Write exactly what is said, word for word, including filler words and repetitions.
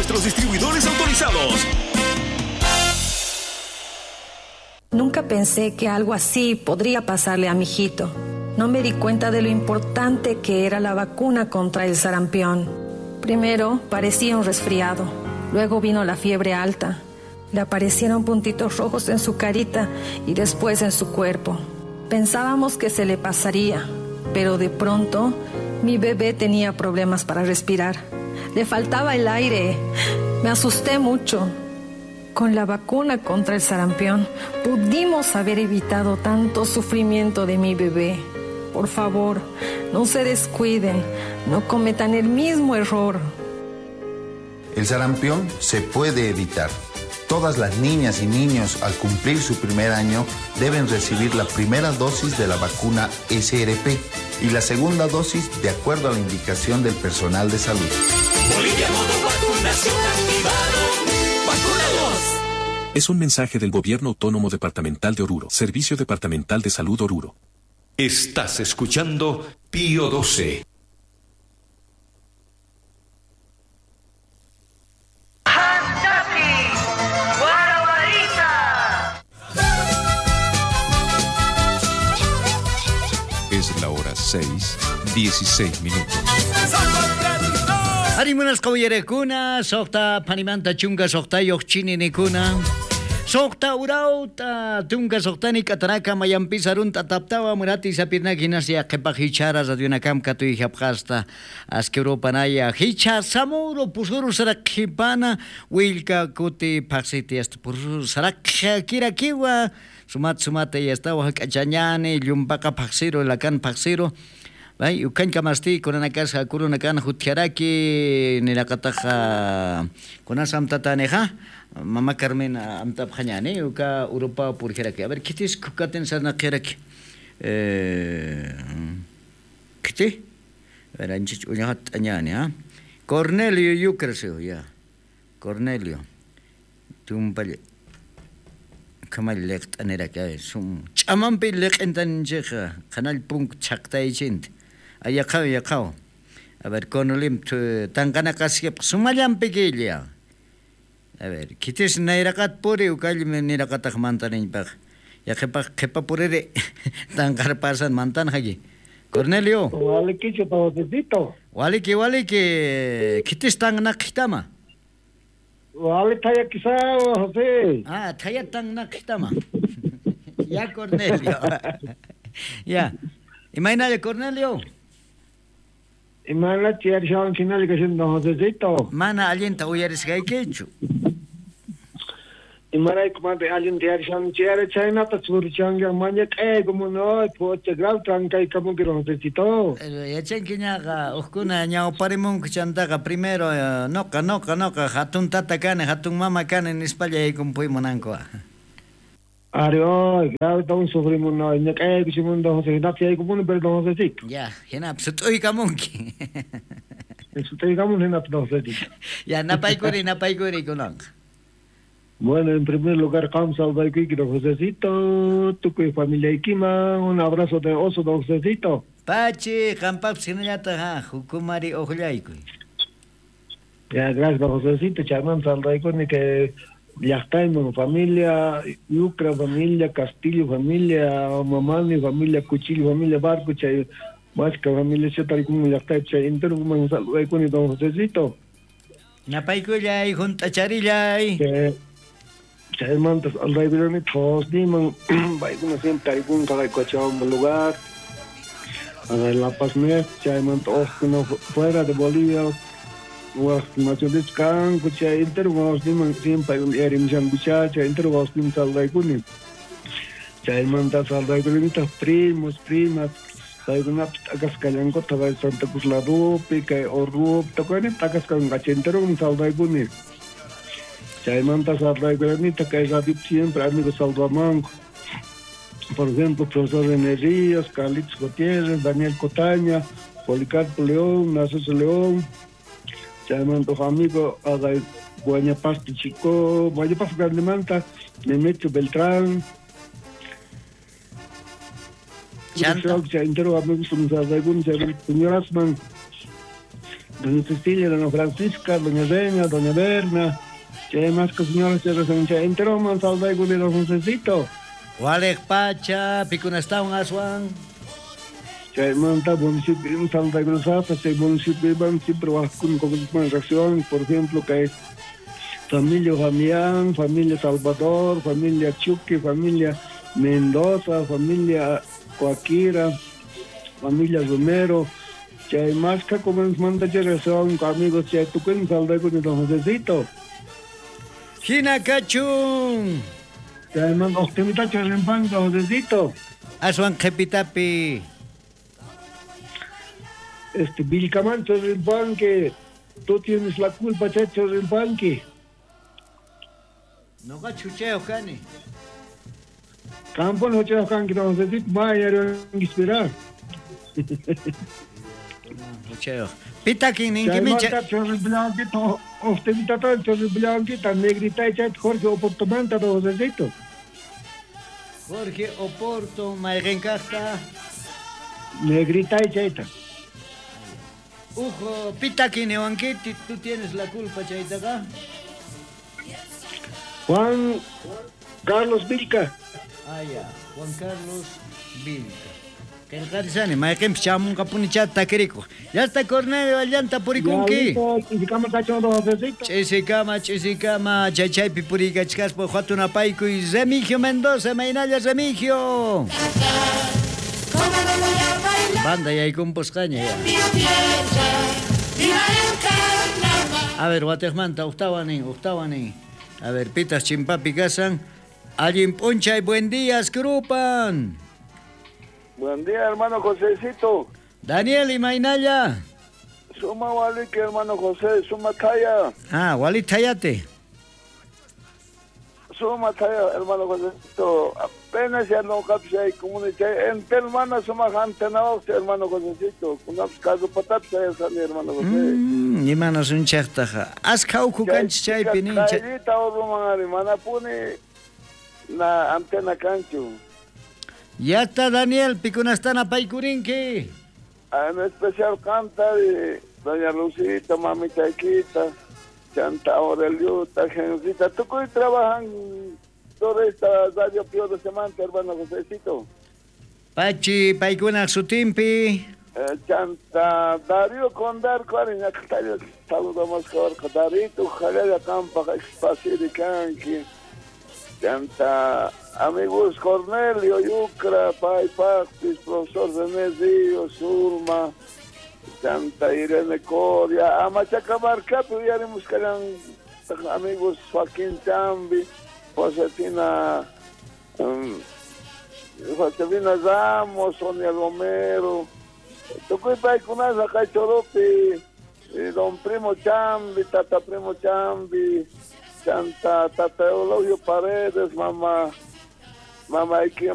nuestros distribuidores autorizados. Nunca pensé que algo así podría pasarle a mi hijito. No me di cuenta de lo importante que era la vacuna contra el sarampión. Primero parecía un resfriado, luego vino la fiebre alta. Le aparecieron puntitos rojos en su carita y después en su cuerpo. Pensábamos que se le pasaría, pero de pronto mi bebé tenía problemas para respirar. Le faltaba el aire. Me asusté mucho. Con la vacuna contra el sarampión pudimos haber evitado tanto sufrimiento de mi bebé. Por favor, no se descuiden, no cometan el mismo error. El sarampión se puede evitar. Todas las niñas y niños al cumplir su primer año deben recibir la primera dosis de la vacuna S R P y la segunda dosis de acuerdo a la indicación del personal de salud. Bolivia modo vacunación activado. ¡Vacunados! Es un mensaje del Gobierno Autónomo Departamental de Oruro, Servicio Departamental de Salud Oruro. Estás escuchando Pío doce. Es la hora seis, dieciséis minutos. Harimunas kawiyarekuna, sokta panimanta chunga sokta yokchininekuna. Sokta urauta, tunga soktani kataraka mayampi sarunta taptawa murati sapirna ginasia kepa hicharas adiuna kam katu hapkasta askero panaya hicha samuro pusuru sarak hipana wilka kuti paksiti est pusuru sarak kira kiwa sumat sumate ya estawa kachanyane lumpaka paksiro lakan paksiro. Ay, ukan kamasti kunana casa kuruna kan hutjaraki nilakataja kunasam tataneja Mama Carmen amtab khanyane uka Europa purkheraki. A ver, kitis kukaten sarna kheraki. Eh, kiti? A ver, anchich uñahat añane, ha? Cornelio Yucreseo, ya. Cornelio. Tumpale. Kamal lekt aneraka, sum. Chamampi lek entan jeja. Kanal punk chakta ichint. Ayakao, yakao. A ver, Cornelim, tangana kasiep, sumalyam pegelia. A ver, kitis nairakat puri ukal nirakatak mantanin pak. Ya kepa kepa puri tangkar pasan mantan hagi. Cornelio. Waliki chupa dito. Waliki waliki kitis tang nak hitama. Wali thaya kisa Jose. Ah, thaya tang nak hitama. Ya Cornelio. Ya. Imagina ya Cornelio. Imana tiar shan kinal kashin Jose dito. Mana alguien ta uyaris gai kechu. Imana kumante alguien tiar shan tiar China ta sur changa manya kay como no pote grau trankai como que Jose dito. Ya chen kiñaga uskuna ñao parimun kuchantaga primero noka noka noka hatun tata kane hatun mama kane en España y kumpuy monankoa. Ario, grau don sufrimos no ña kay kusimun Jose na tiar como no perdón Jose dito. Ya, hena psutoy kamunki. Psutoy kamun hena Jose dito. Ya napaykuri napaykuri kunang. Bueno, en primer lugar, Kamsal Baiki, Josecito, tu familia Ikima, un abrazo de oso, don Josecito. Pachi, Kampap Sinayata, Hukumari Ojulayku. Ya, gracias, don Josecito, Charman Saldaiko, ni que Yachtaimo, familia, Yucra, familia, Castillo, familia, Mamani, familia, Cuchillo, familia, Barco, Chay, Masca, familia, Chetaricum, Yachtai, Chay, Intero, Saldaiko, ni don Josecito. Napaikuyay, Junta Charilay. Saya mantas alday bilang ni thos ni mang baik pun nasib tarik pun kalau kacau lugar. Ada lapas mes, saya mantas kena fuera de Bolivia. Wah macam ni sekarang kucai inter was ni mang siapa yang erim jam kucai, saya inter was ni alday pun ni. Saya mantas alday bilang ni tak primos primas. Saya guna agas kalian ko tagai Santa Cruz la Rupi, kay Orup, tak ni tagas kalian kacau inter ni alday pun ni. Saya mantas alday ni tak kaya siempre amigo Salvamanco. Por ejemplo, profesor Enerías, Carlitos Gutiérrez, Daniel Cotaña, Policarpo León, Nasos León. Saya mantas amigo Aday Guañapasto Chico, Guañapasto Grandemanta, Nemecho Beltrán. Chanta. Saya intero amigos con alday pun, saya señor Asman. doña Cecilia, doña Francisca, doña Reina, doña Berna, chay más que señores de razón, chay entero man salda y guli los necesito. Walek pacha, pikunastawan aswan. Chay manta municipio, un salda y grosata, chay municipio van siempre con con reacción, por ejemplo, que es familia Jamián, familia Salvador, familia Chucky, familia Mendoza, familia Coaquira, familia Romero, chay más que como manda generación, amigos, chay tu que salda con los necesito. Hina kachun. Chay man, ostemita chorrimpan, los necesito. Aswan kepitapi. Este, Vilcamán chorrimpan, que tú tienes la culpa, chay chorrimpan, que No gachucheo, Cani. campo no chay can que los necesito, vaya a inspirar. Gachucheo. Pitakin, Chay ninkimincha. manta chorrimpan, que to, ostemita tan chorrimpan, que tan negrita y chay Jorge Oportomanta, los necesito. Jorge Oporto, Maigencasta. Negrita y chayta. Ujo, Pitakin, Ewanquiti, tú tienes la culpa, Chaitaga. Juan Carlos Vilca. Ah, ya, Juan Carlos Vilca. Que el Garizani, Maigen Chamun Capunichat Taquerico. Ya está Cornelio Allanta Puricunqui. Indicamos cacho los necesito. Chisikama, Chisikama, Chaychay Pipurica, Chicaspo, Juatuna Paico y Remigio Mendoza, Mainalla Remigio. Banda y ahí con poscaña ya. A ver, Guatejmanta, octavani, octavani. A ver, pitas chimpapi casan. Alguien poncha y buen día, Skrupan. Buen día, hermano Josecito. Daniel y Mainalla. Suma Waliki, hermano José, suma Taya. Ah, Walit Tayate. Suma Taya, hermano Josecito. Apenas ya no capse y comunique. En hermana suma gente no, hermano Josecito. Con caso patapsa ya sale, hermano José. Mmm, imanos un chachtaja. Askau kukanch chay pinincha. Cairita o rumangari, manapuni na antena cancho. Ya está Daniel, Picunastana Paicurinque. En especial canta de doña Lucita, mami Chaquita, Santa Aureliuta, Gencita. ¿Tú cómo trabajan toda esta radio Pío de Semana, hermano Josecito? Pachi, Paicuna Sutimpi. Eh, Chanta Darío Condar, Cuariña, Catario, saludamos con Darito, Jalaya Campa, Espacio de Canqui. Chanta amigos Cornelio, Yucra, Pai Pactis, profesor René Río, Surma, Santa Irene Coria, Amachaca Marcato, ya haremos que eran amigos Joaquín Chambi, Josefina, um, Josefina Ramos, Sonia Romero, Tucuy Paicunas, acá Choropi, don Primo Chambi, Tata Primo Chambi, Santa Tata Eulogio Paredes, mamá, mamá Iki